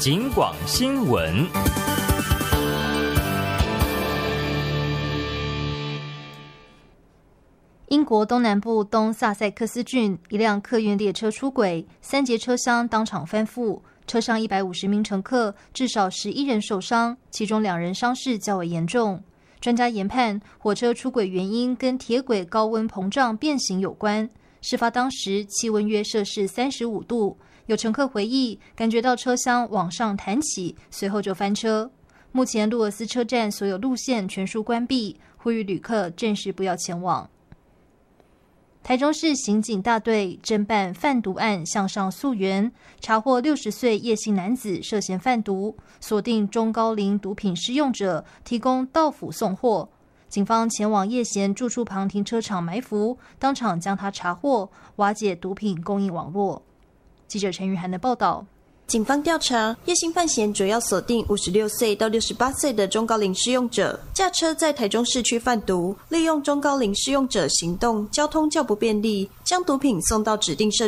警广新闻。 英国东南部东萨塞克斯郡一辆客运列车出轨，3节车厢当场翻覆，车上150名乘客至少11人受伤，其中2人伤势较为严重。专家研判，火车出轨原因跟铁轨高温膨胀变形有关。事发当时气温约摄氏35度，有乘客回忆感觉到车厢往上弹起，随后就翻车。目前路尔斯车站所有路线全数关闭，呼吁旅客暂时不要前往。台中市刑警大队侦办贩毒案向上溯源，查获60岁叶姓男子涉嫌贩毒，锁定中高龄毒品施用者，提供到府送货。警方前往叶贤住处旁停车场埋伏，当场将他查获，瓦解毒品供应网络。记者陈玉涵的报道。 警方调查，叶姓犯嫌主要锁定56岁到68岁的中高龄施用者，驾车在台中市区贩毒，利用中高龄施用者行动交通较不便利，将毒品送到指定社